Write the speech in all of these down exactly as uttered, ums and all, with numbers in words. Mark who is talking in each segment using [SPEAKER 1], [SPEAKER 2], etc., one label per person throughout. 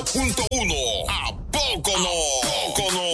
[SPEAKER 1] punto uno. ¿A poco no? ¿A poco no?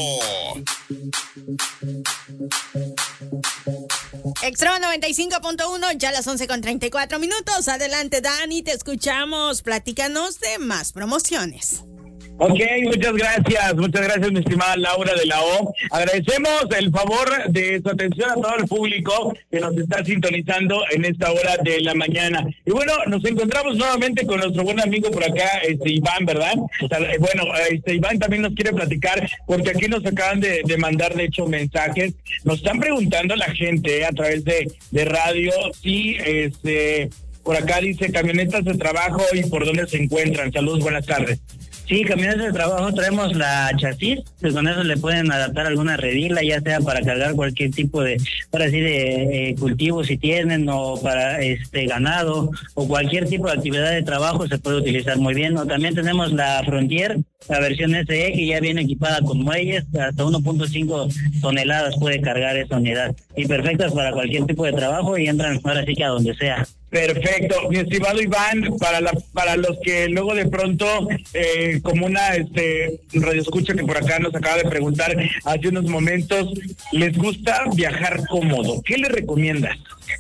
[SPEAKER 2] Extra noventa y cinco punto uno, ya las once con treinta y cuatro minutos. Adelante, Dani, te escuchamos. Platícanos de más promociones.
[SPEAKER 3] Ok, muchas gracias, muchas gracias mi estimada Laura de la O. Agradecemos el favor de su atención a todo el público que nos está sintonizando en esta hora de la mañana. Y bueno, nos encontramos nuevamente con nuestro buen amigo por acá, este Iván, ¿verdad? Bueno, este Iván también nos quiere platicar, porque aquí nos acaban de, de mandar, de hecho, mensajes. Nos están preguntando la gente eh, a través de, de radio si, este, por acá dice camionetas de trabajo y por dónde se encuentran. Saludos, buenas tardes.
[SPEAKER 4] Sí, camiones de trabajo traemos la chasis, pues con eso le pueden adaptar alguna redila, ya sea para cargar cualquier tipo de, para así de eh, cultivo si tienen, o para este ganado, o cualquier tipo de actividad de trabajo se puede utilizar muy bien. O también tenemos la Frontier, la versión S E, que ya viene equipada con muelles, hasta uno punto cinco toneladas puede cargar esa unidad, y perfectas para cualquier tipo de trabajo, y entran ahora sí que a donde sea.
[SPEAKER 3] Perfecto, mi estimado Iván, para la, para los que luego de pronto, eh, como una este radioescucha que por acá nos acaba de preguntar hace unos momentos, les gusta viajar cómodo, ¿qué le recomiendas?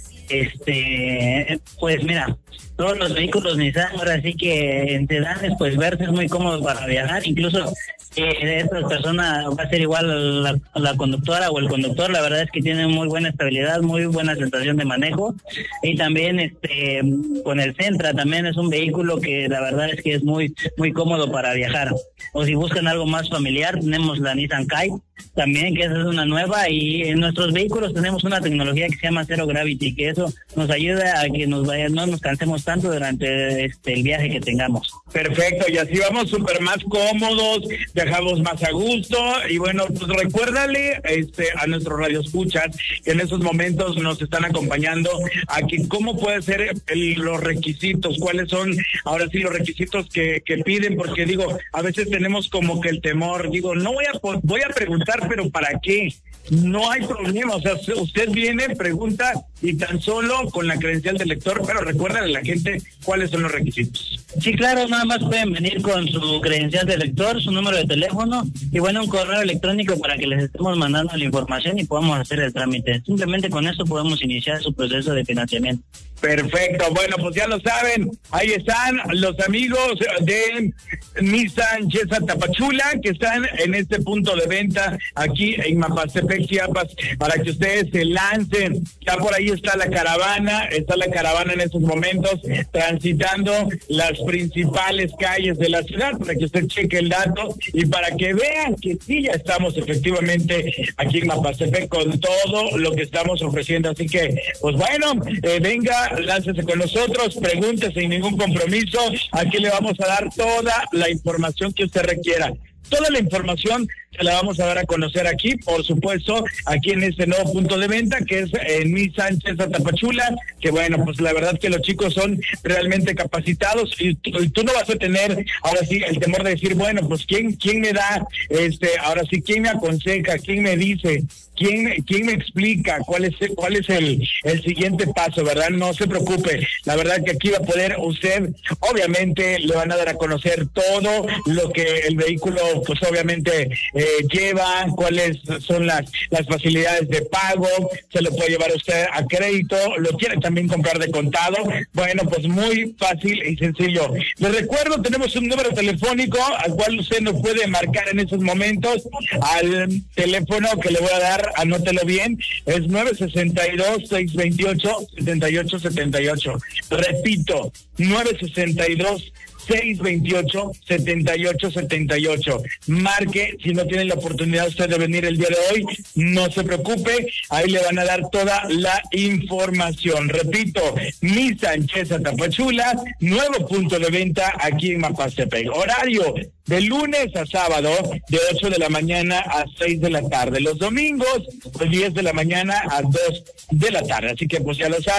[SPEAKER 4] Este, pues mira, todos los vehículos Nissan, ahora sí que en sedanes, pues verse es muy cómodo para viajar. Incluso eh, esta persona va a ser igual la, la conductora o el conductor, la verdad es que tiene muy buena estabilidad, muy buena sensación de manejo. Y también este con el Sentra también es un vehículo que la verdad es que es muy muy cómodo para viajar. O si buscan algo más familiar, tenemos la Nissan Kite también, que esa es una nueva, y en nuestros vehículos tenemos una tecnología que se llama Zero Gravity, que eso nos ayuda a que nos vaya, no nos cansemos tanto durante este el viaje que tengamos.
[SPEAKER 3] Perfecto, y así vamos súper más cómodos, viajamos más a gusto. Y bueno, pues recuérdale este a nuestros radioescuchas que en esos momentos nos están acompañando aquí, cómo puede ser el, los requisitos, cuáles son ahora sí los requisitos que, que piden, porque digo, a veces tenemos como que el temor, digo, no voy a voy a preguntar, pero ¿para qué? No hay problema, o sea, usted viene, pregunta, y tan solo con la credencial del lector, pero recuérdale a la gente cuáles son los requisitos.
[SPEAKER 4] Sí, claro, nada más pueden venir con su credencial de lector, su número de teléfono y bueno, un correo electrónico para que les estemos mandando la información y podamos hacer el trámite. Simplemente con eso podemos iniciar su proceso de financiamiento.
[SPEAKER 3] Perfecto, bueno, pues ya lo saben, ahí están los amigos de Nissan Yesa Tapachula, que están en este punto de venta aquí en Mapastepec, Chiapas, para que ustedes se lancen. Ya por ahí está la caravana, está la caravana en estos momentos transitando las principales calles de la ciudad, para que usted cheque el dato y para que vean que sí, ya estamos efectivamente aquí en Mapastepec con todo lo que estamos ofreciendo. Así que, pues bueno, eh, venga, láncese con nosotros, pregunte sin ningún compromiso. Aquí le vamos a dar toda la información que usted requiera. Toda la información se la vamos a dar a conocer aquí, por supuesto, aquí en este nuevo punto de venta, que es en Nissan Yesa Tapachula, que bueno, pues la verdad que los chicos son realmente capacitados, y tú, y tú no vas a tener ahora sí el temor de decir, bueno, pues quién quién me da, este ahora sí, quién me aconseja, quién me dice, quién quién me explica cuál es cuál es el el siguiente paso, ¿verdad? No se preocupe, la verdad que aquí va a poder usted, obviamente le van a dar a conocer todo lo que el vehículo pues obviamente eh, lleva, cuáles son las las facilidades de pago, se lo puede llevar usted a crédito, lo quiere también comprar de contado. Bueno, pues muy fácil y sencillo. Les recuerdo, tenemos un número telefónico al cual usted nos puede marcar en esos momentos, al teléfono que le voy a dar, anótelo bien, es nueve seis dos, seis dos ocho, siete ocho siete ocho. Repito, nueve seis dos, seis dos ocho, siete ocho siete ocho. Marque, si no tiene la oportunidad usted de venir el día de hoy, no se preocupe, ahí le van a dar toda la información. Repito, Nissan Yesa Tapachula, nuevo punto de venta aquí en Mapastepec. Horario de lunes a sábado, de ocho de la mañana a seis de la tarde. Los domingos, de diez de la mañana a dos de la tarde. Así que pues ya lo sabes,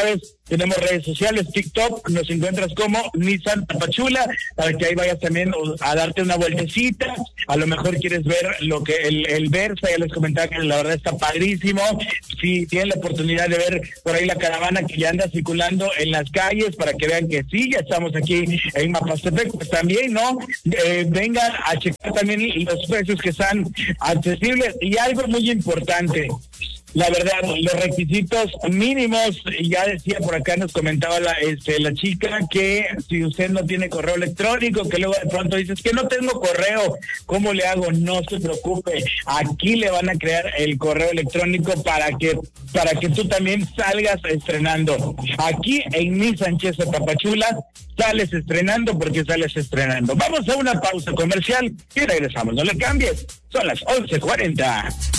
[SPEAKER 3] Tenemos redes sociales, TikTok, nos encuentras como Nissan Tapachula, para que ahí vayas también a darte una vueltecita. A lo mejor quieres ver lo que el, el Versa, ya les comentaba que la verdad está padrísimo. Si tienen la oportunidad de ver por ahí la caravana que ya anda circulando en las calles, para que vean que sí, ya estamos aquí en Mapastepec, pues también, ¿no? Eh, vengan a checar también los precios que están accesibles. Y algo muy importante, la verdad, los requisitos mínimos, ya decía por acá, nos comentaba la este la chica, que si usted no tiene correo electrónico, que luego de pronto dices que no tengo correo, ¿cómo le hago? No se preocupe, aquí le van a crear el correo electrónico para que para que tú también salgas estrenando. Aquí en Nissan Chesa Tapachula sales estrenando porque sales estrenando. Vamos a una pausa comercial y regresamos, no le cambies, son las once cuarenta.